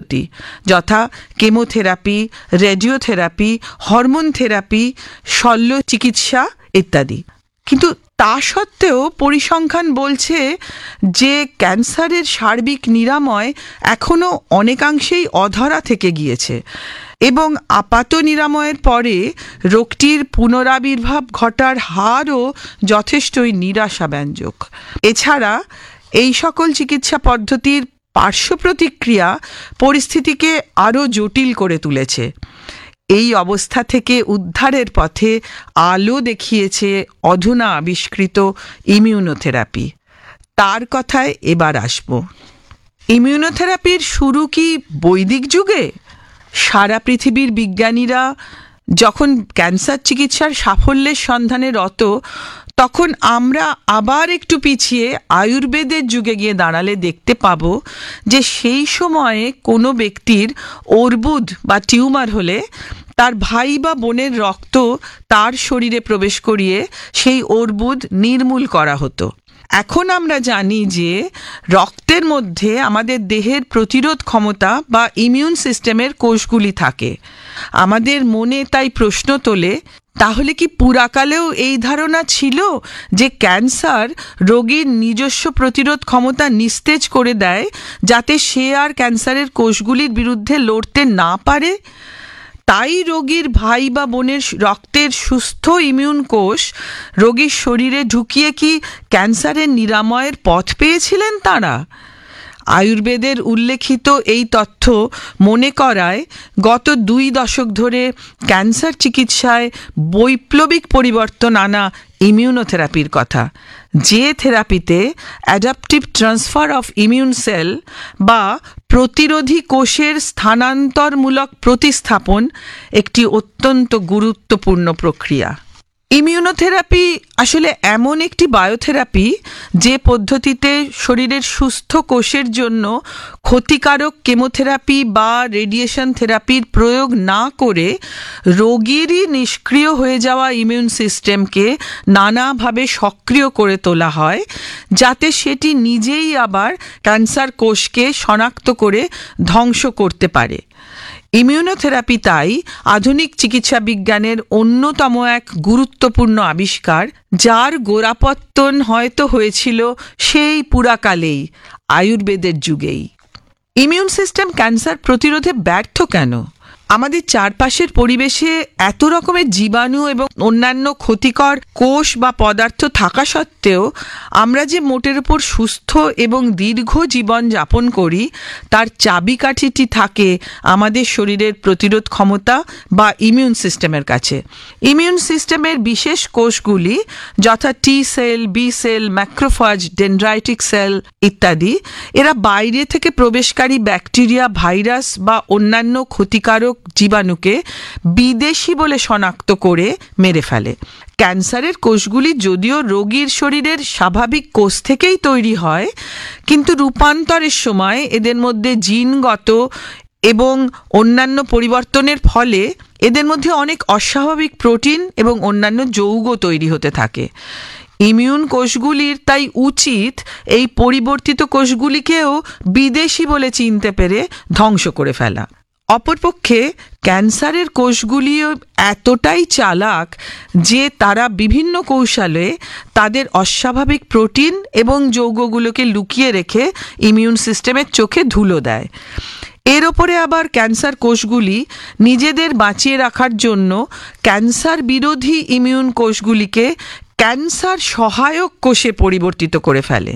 পদ্ধতি, যথা chemotherapy, radiotherapy, hormone therapy, শল্য চিকিৎসা ইত্যাদি। কিন্তু তা সত্ত্বেও পরিসংখ্যান বলছে যে ক্যান্সারের সার্বিক নিরাময় এখনও অনেকাংশেই অধরা থেকে গিয়েছে এবং আপাত নিরাময়ের পরে রোগটির পুনরাবির্ভাব ঘটার হারও যথেষ্টই নিরাশাব্যঞ্জক। এছাড়া এই সকল চিকিৎসা পদ্ধতির পার্শ্ব প্রতিক্রিয়া পরিস্থিতিকে আরও জটিল করে তুলেছে। এই অবস্থা থেকে উদ্ধারের পথে আলো দেখিয়েছে অধুনা আবিষ্কৃত ইমিউনোথেরাপি। তার কথায় এবার আসব। ইমিউনোথেরাপির শুরু কি বৈদিক যুগে? সারা পৃথিবীর বিজ্ঞানীরা যখন ক্যান্সার চিকিৎসার সাফল্যের সন্ধানে রত, তখন আমরা আবার একটু পিছিয়ে আয়ুর্বেদের যুগে গিয়ে দাঁড়ালে দেখতে পাব যে সেই সময়ে কোনো ব্যক্তির অর্বুদ বা টিউমার হলে তার ভাই বা বোনের রক্ত তার শরীরে প্রবেশ করিয়ে সেই অর্বুদ নির্মূল করা হতো। এখন আমরা জানি যে রক্তের মধ্যে আমাদের দেহের প্রতিরোধ ক্ষমতা বা ইমিউন সিস্টেমের কোষগুলি থাকে। আমাদের মনে তাই প্রশ্ন তোলে, তাহলে কি পুরাকালেও এই ধারণা ছিল যে ক্যান্সার রোগীর নিজস্ব প্রতিরোধ ক্ষমতা নিস্তেজ করে দেয়, যাতে সে আর ক্যান্সারের কোষগুলির বিরুদ্ধে লড়তে না পারে? তাই রোগীর ভাই বা বোনের রক্তের সুস্থ ইমিউন কোষ রোগীর শরীরে ঢুকিয়ে কি ক্যান্সারের নিরাময়ের পথ পেয়েছিলেন তাঁরা? আয়ুর্বেদের উল্লেখিত এই তথ্য মনে করায় গত 2 দশক ধরে ক্যান্সার চিকিৎসায় বৈপ্লবিক পরিবর্তন আনা ইমিউনোথেরাপির কথা, যে থেরাপিতে adaptive transfer of immune cell বা প্রতিরোধী কোষের স্থানান্তরমূলক প্রতিস্থাপন একটি অত্যন্ত গুরুত্বপূর্ণ প্রক্রিয়া। ইমিউনোথেরাপি আসলে এমন একটি বায়োথেরাপি যে পদ্ধতিতে শরীরের সুস্থ কোষের জন্য ক্ষতিকারক কেমোথেরাপি বা রেডিয়েশন থেরাপির প্রয়োগ না করে রোগীরই নিষ্ক্রিয় হয়ে যাওয়া ইমিউন সিস্টেমকে নানাভাবে সক্রিয় করে তোলা হয়, যাতে সেটি নিজেই আবার ক্যান্সার কোষকে শনাক্ত করে ধ্বংস করতে পারে। ইমিউনোথেরাপি তাই আধুনিক চিকিৎসা বিজ্ঞানের অন্যতম এক গুরুত্বপূর্ণ আবিষ্কার, যার গোড়াপত্তন হয়তো হয়েছিল সেই পুরাকালেই, আয়ুর্বেদের যুগেই। ইমিউন সিস্টেম ক্যান্সার প্রতিরোধে ব্যর্থ কেন? আমাদের চারপাশের পরিবেশে এত রকমের জীবাণু এবং অন্যান্য ক্ষতিকর কোষ বা পদার্থ থাকা সত্ত্বেও আমরা যে মোটের উপর সুস্থ এবং দীর্ঘ জীবন যাপন করি, তার চাবিকাঠিটি থাকে আমাদের শরীরের প্রতিরোধ ক্ষমতা বা ইমিউন সিস্টেমের কাছে। ইমিউন সিস্টেমের বিশেষ কোষগুলি, যথা টি sell, B cell, macrophage, dendritic sell ইত্যাদি, এরা বাইরে থেকে প্রবেশকারী ব্যাকটেরিয়া, ভাইরাস বা অন্যান্য ক্ষতিকারক জীবাণুকে বিদেশি বলে শনাক্ত করে মেরে ফেলে। ক্যান্সারের কোষগুলি যদিও রোগীর শরীরের স্বাভাবিক কোষ থেকেই তৈরি হয়, কিন্তু রূপান্তরের সময় এদের মধ্যে জিনগত এবং অন্যান্য পরিবর্তনের ফলে এদের মধ্যে অনেক অস্বাভাবিক প্রোটিন এবং অন্যান্য যৌগ তৈরি হতে থাকে। ইমিউন কোষগুলির তাই উচিত এই পরিবর্তিত কোষগুলিকেও বিদেশি বলে চিনতে পেরে ধ্বংস করে ফেলা। অপরপক্ষে ক্যান্সারের কোষগুলিও এতটাই চালাক যে তারা বিভিন্ন কৌশলে তাদের অস্বাভাবিক প্রোটিন এবং যৌগগুলোকে লুকিয়ে রেখে ইমিউন সিস্টেমের চোখে ধুলো দেয়। এর ওপরে আবার ক্যান্সার কোষগুলি নিজেদের বাঁচিয়ে রাখার জন্য ক্যান্সার বিরোধী ইমিউন কোষগুলিকে ক্যান্সার সহায়ক কোষে পরিবর্তিত করে ফেলে।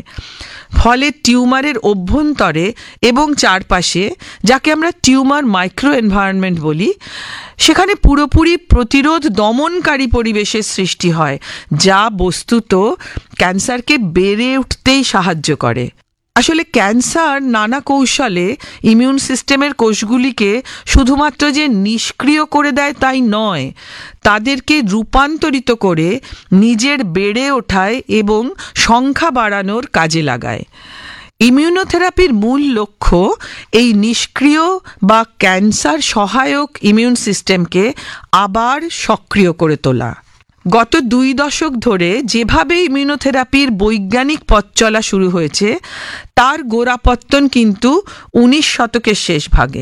ফলে টিউমারের অভ্যন্তরে এবং চারপাশে, যাকে আমরা টিউমার মাইক্রো এনভায়রনমেন্ট বলি, সেখানে পুরোপুরি প্রতিরোধ দমনকারী পরিবেশের সৃষ্টি হয়, যা বস্তুত ক্যান্সারকে বেড়ে উঠতেই সাহায্য করে। আসলে ক্যান্সার নানা কৌশলে ইমিউন সিস্টেমের কোষগুলিকে শুধুমাত্র যে নিষ্ক্রিয় করে দেয় তাই নয়, তাদেরকে রূপান্তরিত করে নিজের বেড়ে ওঠায় এবং সংখ্যা বাড়ানোর কাজে লাগায়। ইমিউনোথেরাপির মূল লক্ষ্য এই নিষ্ক্রিয় বা ক্যান্সার সহায়ক ইমিউন সিস্টেমকে আবার সক্রিয় করে তোলা। গত 2 দশক ধরে যেভাবে ইমিউনোথেরাপির বৈজ্ঞানিক পথ চলা শুরু হয়েছে, তার গোড়াপত্তন কিন্তু 19 শতকের শেষ ভাগে।